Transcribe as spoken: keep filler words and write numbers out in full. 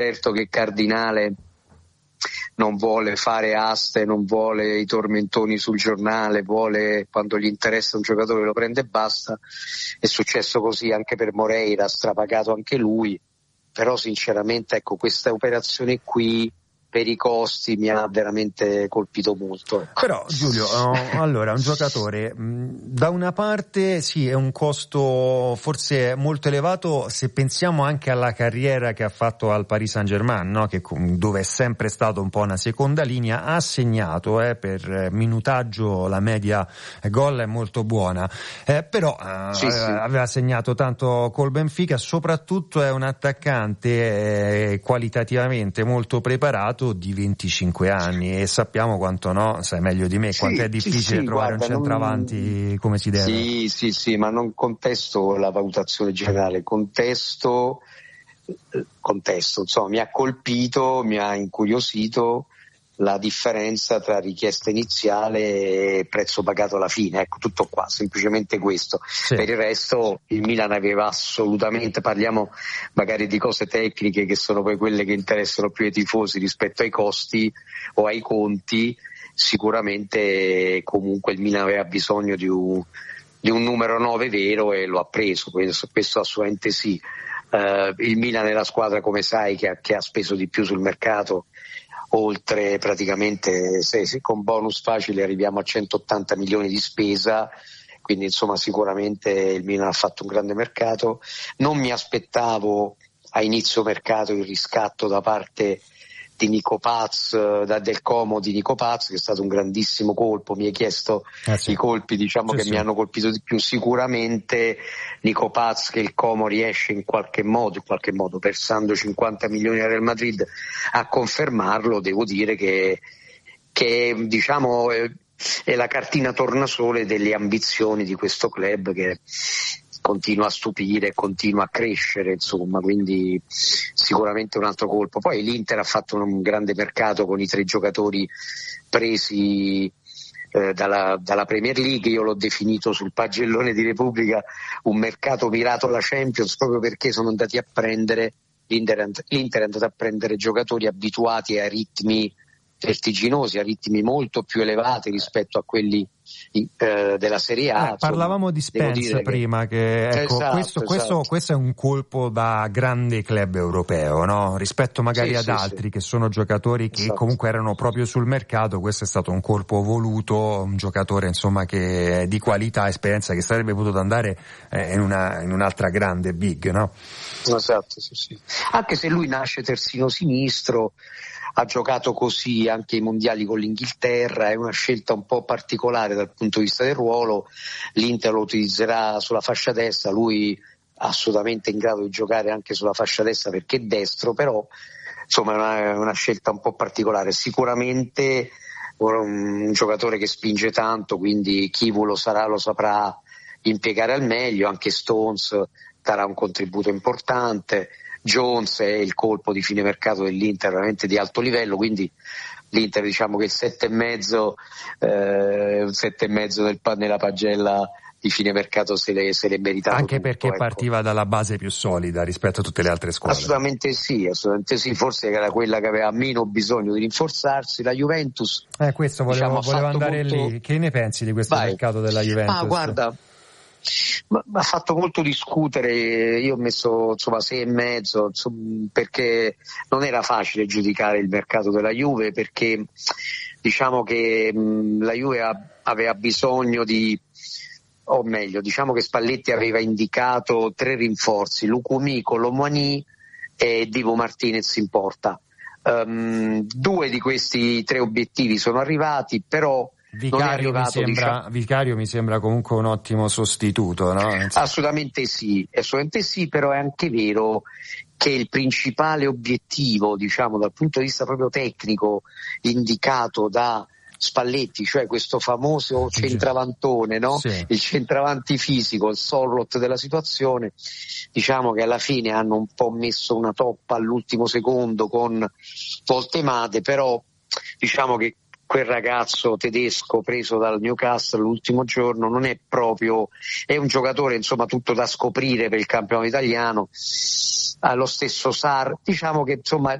certo che Cardinale non vuole fare aste, non vuole i tormentoni sul giornale, vuole, quando gli interessa un giocatore lo prende e basta. È successo così anche per Moreira, ha strapagato anche lui, però sinceramente ecco, questa operazione qui per i costi mi ha veramente colpito molto. Però Giulio, uh, allora un giocatore mh, da una parte sì, è un costo forse molto elevato se pensiamo anche alla carriera che ha fatto al Paris Saint-Germain, no? Che, dove è sempre stato un po' una seconda linea, ha segnato eh, per minutaggio la media gol è molto buona, eh, però uh, sì, aveva, sì. aveva segnato tanto col Benfica, soprattutto è un attaccante eh, qualitativamente molto preparato di venticinque anni e sappiamo quanto, no, sai meglio di me, sì, quanto è difficile sì, sì, trovare guarda, un centravanti non... come si deve. Sì, sì, sì, ma non contesto la valutazione generale, contesto, contesto, insomma, mi ha colpito, mi ha incuriosito la differenza tra richiesta iniziale e prezzo pagato alla fine, ecco, tutto qua, semplicemente questo. Sì. Per il resto il Milan aveva assolutamente, parliamo magari di cose tecniche che sono poi quelle che interessano più ai tifosi rispetto ai costi o ai conti, sicuramente comunque il Milan aveva bisogno di un, di un numero nove vero e lo ha preso, questo, questo assolutamente sì. Uh, il Milan è la squadra, come sai, che ha, che ha speso di più sul mercato, oltre praticamente se, se con bonus facile arriviamo a centottanta milioni di spesa, quindi insomma sicuramente il Milan ha fatto un grande mercato. Non mi aspettavo a inizio mercato il riscatto da parte di Nico Paz, da, del Como di Nico Paz, che è stato un grandissimo colpo. Mi hai chiesto eh sì. i colpi diciamo sì, che sì. mi hanno colpito di più. Sicuramente Nico Paz, che il Como riesce in qualche modo, in qualche modo versando cinquanta milioni al Real Madrid a confermarlo, devo dire che, che diciamo è la cartina tornasole delle ambizioni di questo club che continua a stupire, continua a crescere, insomma, quindi sicuramente un altro colpo. Poi l'Inter ha fatto un grande mercato con i tre giocatori presi eh, dalla, dalla Premier League. Io l'ho definito sul pagellone di Repubblica un mercato mirato alla Champions, proprio perché sono andati a prendere l'Inter, l'Inter è andato a prendere giocatori abituati a ritmi vertiginosi, a ritmi molto più elevati rispetto a quelli eh, della Serie A. Eh, parlavamo di Spence prima, che, che ecco, esatto, questo, esatto. questo, questo è un colpo da grande club europeo, no? Rispetto magari sì, ad sì, altri sì. che sono giocatori che esatto. comunque erano proprio sul mercato. Questo è stato un colpo voluto, un giocatore insomma che di qualità, esperienza, che sarebbe potuto andare eh, in, una, in un'altra grande big, no? Esatto, sì, sì. Anche se lui nasce terzino sinistro, ha giocato così anche i mondiali con l'Inghilterra, è una scelta un po' particolare dal punto di vista del ruolo. L'Inter lo utilizzerà sulla fascia destra, lui assolutamente in grado di giocare anche sulla fascia destra perché è destro, però insomma è una, una scelta un po' particolare. Sicuramente un, un giocatore che spinge tanto, quindi Chivu lo sarà, lo saprà impiegare al meglio, anche Stones darà un contributo importante. Jones è il colpo di fine mercato dell'Inter, veramente di alto livello, quindi l'Inter diciamo che il sette e mezzo eh, un sette e mezzo nel, nella pagella di fine mercato se le, se le meritato anche tutto, perché ecco. Partiva dalla base più solida rispetto a tutte le altre squadre. Assolutamente sì, assolutamente sì, forse era quella che aveva meno bisogno di rinforzarsi. La Juventus eh questo volevo, diciamo, volevo andare molto... lì. Che ne pensi di questo Vai. mercato della Juventus? Ah, guarda, mi ha fatto molto discutere. Io ho messo insomma sei e mezzo, insomma, perché non era facile giudicare il mercato della Juve, perché diciamo che mh, la Juve ha, aveva bisogno di, o meglio, diciamo che Spalletti aveva indicato tre rinforzi: Lucumi, Colomani e Divo Martinez in porta. Um, due di questi tre obiettivi sono arrivati, però Vicario, arrivato, mi sembra, diciamo... Vicario mi sembra comunque un ottimo sostituto, no? Assolutamente sì, assolutamente sì, però è anche vero che il principale obiettivo, diciamo dal punto di vista proprio tecnico, indicato da Spalletti, cioè questo famoso centravantone, no? Sì. Il centravanti fisico, il Sorlot della situazione, diciamo che alla fine hanno un po' messo una toppa all'ultimo secondo con Voltemade, però diciamo che quel ragazzo tedesco preso dal Newcastle l'ultimo giorno non è proprio, è un giocatore insomma tutto da scoprire per il campionato italiano. Allo stesso Sarr, diciamo che insomma